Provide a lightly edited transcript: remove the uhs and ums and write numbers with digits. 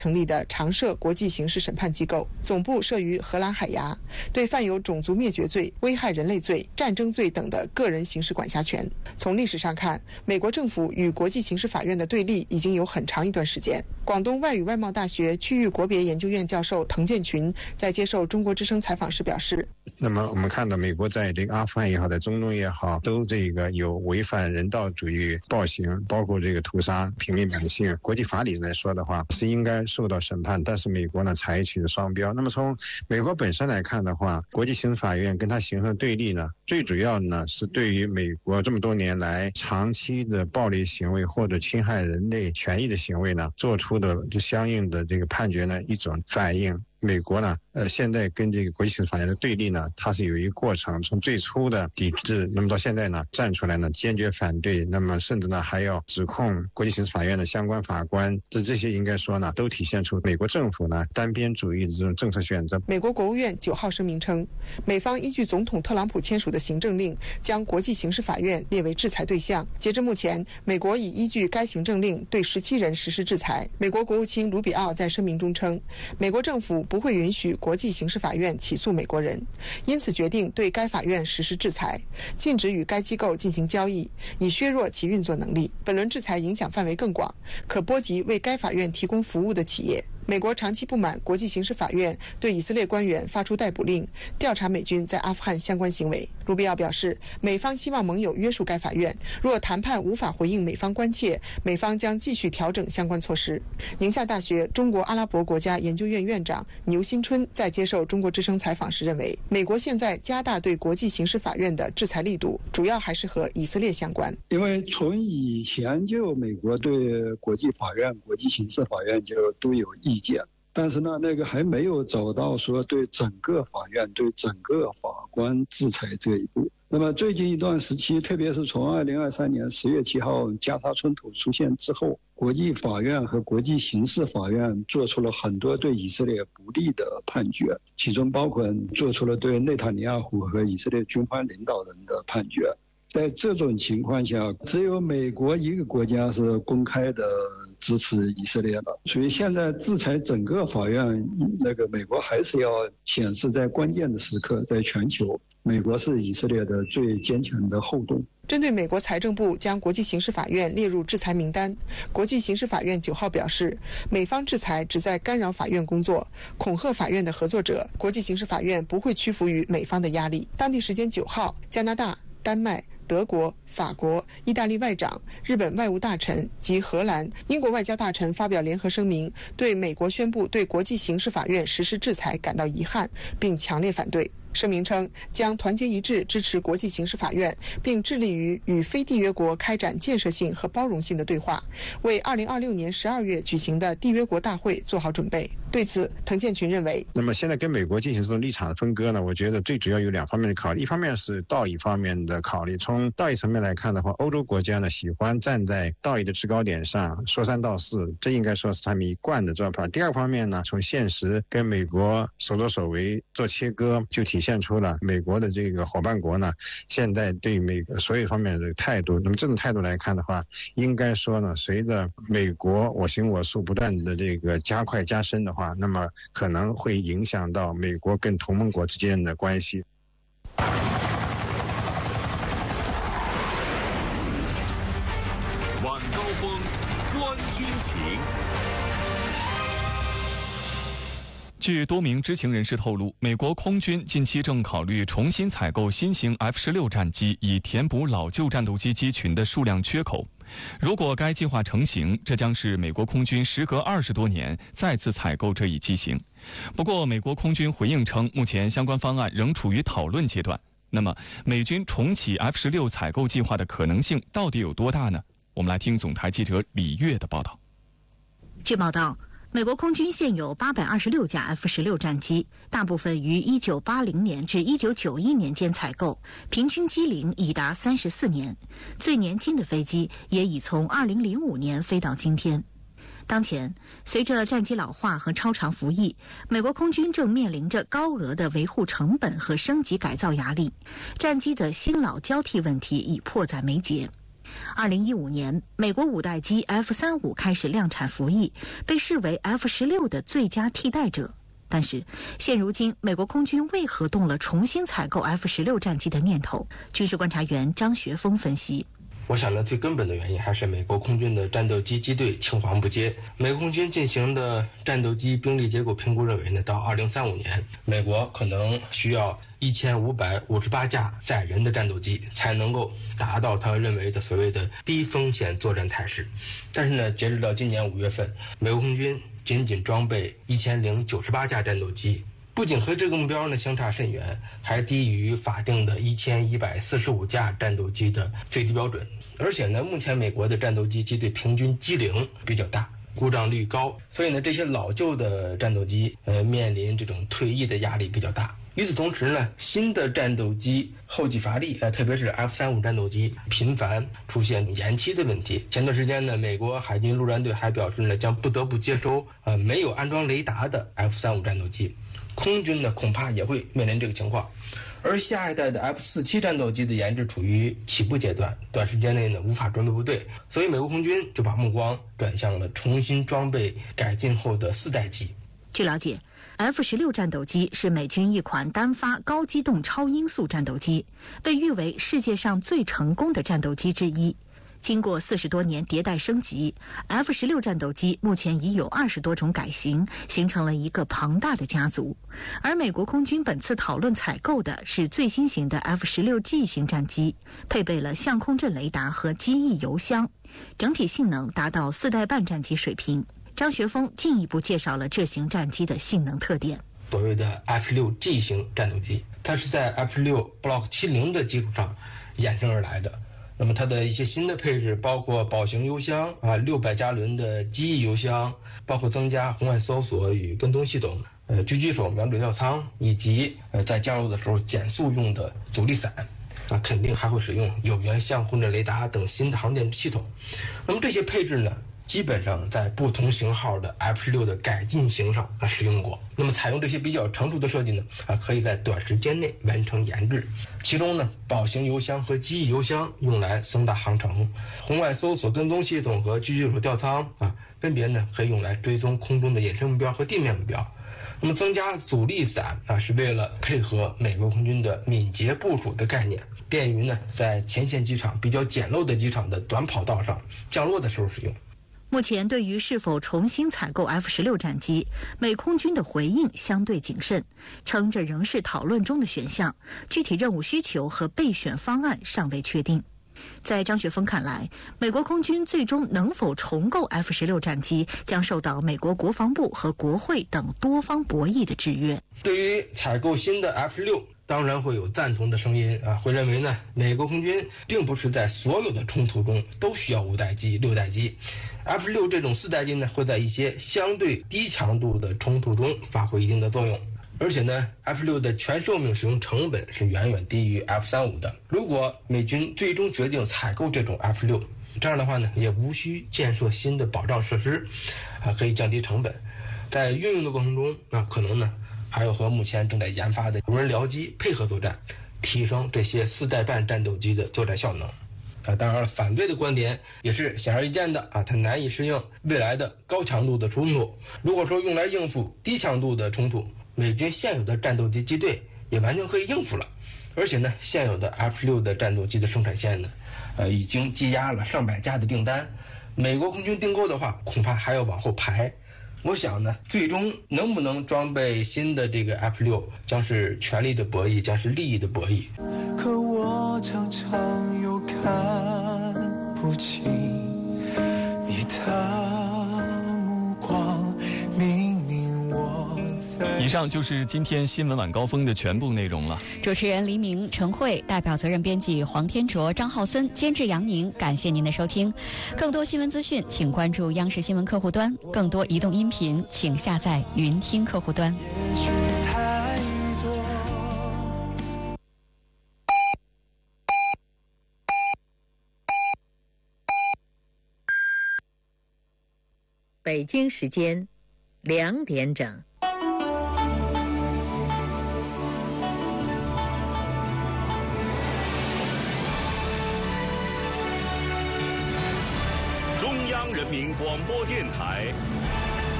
成立的常设国际刑事审判机构，总部设于荷兰海牙，对犯有种族灭绝罪、危害人类罪、战争罪等的个人刑事管辖权。从历史上看，美国政府与国际刑事法院的对立已经有很长一段时间。广东外语外贸大学区域国别研究院教授滕建群在接受中国之声采访时表示， 那么我们看到美国在这个阿富汗也好，在中东也好，都这个有违反人道主义暴行，包括这个屠杀平民百姓。国际法理来说的话，是应该受到审判，但是美国呢采取双标。那么从美国本身来看的话，国际刑事法院跟它形成的对立呢，最主要呢是对于美国这么多年来长期的暴力行为或者侵害人类权益的行为呢，做出的就相应的这个判决呢一种反应。美国呢，现在跟这个国际刑事法院的对立呢，它是有一个过程，从最初的抵制，那么到现在呢，站出来呢，坚决反对，那么甚至呢，还要指控国际刑事法院的相关法官，这些应该说呢，都体现出美国政府呢单边主义的这种政策选择。 美国国务院9号声明称，美方依据总统特朗普签署的行政令，将国际刑事法院列为制裁对象。截至目前，美国已依据该行政令对17人实施制裁。美国国务卿卢比奥在声明中称，美国政府不会允许国际刑事法院起诉美国人，因此决定对该法院实施制裁，禁止与该机构进行交易，以削弱其运作能力。本轮制裁影响范围更广，可波及为该法院提供服务的企业。美国长期不满国际刑事法院对以色列官员发出逮捕令，调查美军在阿富汗相关行为。卢比奥表示，美方希望盟友约束该法院，若谈判无法回应美方关切，美方将继续调整相关措施。宁夏大学中国阿拉伯国家研究院院长牛新春在接受中国之声采访时认为，美国现在加大对国际刑事法院的制裁力度，主要还是和以色列相关。 因为从以前就美国对国际法院、国际刑事法院就都有意见，但是呢，那个还没有走到说对整个法院、对整个法官制裁这一步。那么最近一段时期，特别是从2023年10月7号加沙冲突出现之后，国际法院和国际刑事法院做出了很多对以色列不利的判决，其中包括做出了对内塔尼亚胡和以色列军方领导人的判决。在这种情况下，只有美国一个国家是公开的支持以色列的，所以现在制裁整个法院，美国还是要显示在关键的时刻，在全球，美国是以色列的最坚强的后盾。 针对美国财政部将国际刑事法院列入制裁名单，国际刑事法院9号表示，美方制裁旨在干扰法院工作，恐吓法院的合作者，国际刑事法院不会屈服于美方的压力。当地时间9号，加拿大、丹麦、德国、法国、意大利外长、日本外务大臣及荷兰、英国外交大臣发表联合声明，对美国宣布对国际刑事法院实施制裁感到遗憾，并强烈反对。声明称，将团结一致支持国际刑事法院，并致力于与非缔约国开展建设性和包容性的对话，为2026年12月举行的缔约国大会做好准备。对此，滕建群认为， 那么现在跟美国进行这种立场的分割呢，我觉得最主要有2方面的考虑。一方面是道义方面的考虑，从道义层面来看的话，欧洲国家呢喜欢站在道义的制高点上说三道四，这应该说是他们一贯的做法。第二方面呢，从现实跟美国手作所为做切割，就体现出了美国的这个伙伴国呢现在对美国所有方面的这个态度。那么这种态度来看的话，应该说呢，随着美国我行我素不断的这个加快加深的话，那么可能会影响到美国跟同盟国之间的关系。 晚高峰，观军情。 据多名知情人士透露，美国空军近期正考虑重新采购新型 F-16战机，以填补老旧战斗机机群的数量缺口。如果该计划成型，这将是美国空军时隔20多年再次采购这一机型。不过，美国空军回应称，目前相关方案仍处于讨论阶段。那么，美军重启 F-16采购计划的可能性到底有多大呢？我们来听总台记者李月的报道。 据报道，美国空军现有826架 F-16战机，大部分于1980年至1991年间采购，平均机龄已达34年，最年轻的飞机也已从2005年飞到今天。当前，随着战机老化和超长服役，美国空军正面临着高额的维护成本和升级改造压力，战机的新老交替问题已迫在眉睫。 2015年，美国五代机 F-35开始量产服役，被视为 F-16的最佳替代者。但是，现如今美国空军为何动了重新采购 F-16战机的念头？军事观察员张学峰分析。 我想呢，最根本的原因还是美国空军的战斗机机队青黄不接。美国空军进行的战斗机兵力结构评估认为呢，到2035年，美国可能需要1558架载人的战斗机才能够达到他认为的所谓的低风险作战态势。但是呢，截止到今年5月份，美国空军仅装备1098架战斗机，不仅和这个目标呢相差甚远，还低于法定的1145架战斗机的最低标准。而且呢，目前美国的战斗机机队平均机龄比较大，故障率高，所以呢，这些老旧的战斗机面临这种退役的压力比较大。与此同时呢，新的战斗机后继乏力，特别是 F-35战斗机频繁出现延期的问题。前段时间呢，美国海军陆战队还表示呢，将不得不接收没有安装雷达的 F-35战斗机。空军呢，恐怕也会面临这个情况。而下一代的 F-47战斗机的研制处于起步阶段，短时间内呢无法装备部队，所以美国空军就把目光转向了重新装备改进后的4代机。 据了解，F-16战斗机是美军一款单发高机动超音速战斗机，被誉为世界上最成功的战斗机之一。经过40多年迭代升级， F-16战斗机目前已有20多种改型，形成了一个庞大的家族。而美国空军本次讨论采购的是最新型的 F-16G 型战机，配备了相控阵雷达和机翼油箱，整体性能达到4代半战机水平。张学峰进一步介绍了这型战机的性能特点。 所谓的 F-16G 型战斗机，它是在 F-16 Block 70的基础上衍生而来的。那么它的一些新的配置包括宝型油箱600加仑的机翼油箱，包括增加红外搜索与跟踪系统，狙击手瞄准吊舱，以及在降落的时候减速用的阻力伞，肯定还会使用有源相控阵雷达等新的航电系统。那么这些配置呢，基本上在不同型号的 F-16的改进型上使用过。那么采用这些比较成熟的设计呢，可以在短时间内完成研制。其中呢，宝型油箱和机翼油箱用来增大航程，红外搜索跟踪系统和狙击手吊舱分别呢可以用来追踪空中的隐身目标和地面目标。那么增加阻力伞是为了配合美国空军的敏捷部署的概念，便于呢在前线机场比较简陋的机场的短跑道上降落的时候使用。 目前对于是否重新采购 F-16战机，美空军的回应相对谨慎，称这仍是讨论中的选项，具体任务需求和备选方案尚未确定。在张学峰看来，美国空军最终能否重购 F-16战机，将受到美国国防部和国会等多方博弈的制约。 对于采购新的 F-16，当然会有赞同的声音会认为呢，美国空军并不是在所有的冲突中都需要5代机、6代机。F-16这种4代机呢，会在一些相对低强度的冲突中发挥一定的作用。而且呢 ，F-16的全寿命使用成本是远远低于 F-35的。如果美军最终决定采购这种 F-16，这样的话呢，也无需建设新的保障设施，可以降低成本。在运用的过程中，可能呢还要和目前正在研发的无人僚机配合作战，提升这些4代半战斗机的作战效能。当然了，反对的观点也是显而易见的它难以适应未来的高强度的冲突。如果说用来应付低强度的冲突，美军现有的战斗机机队也完全可以应付了。而且呢，现有的 F-16的战斗机的生产线呢，已经积压了上百架的订单。美国空军订购的话，恐怕还要往后排。我想呢，最终能不能装备新的这个 F-16，将是权力的博弈，将是利益的博弈。 可我常常又看不清你的目光，明明我在。 以上就是今天新闻晚高峰的全部内容了。 主持人黎明、陈慧，代表责任编辑黄天卓、张浩森，监制杨宁。感谢您的收听。更多新闻资讯，请关注央视新闻客户端；更多移动音频，请下载云听客户端。 北京时间2点整。 人民广播电台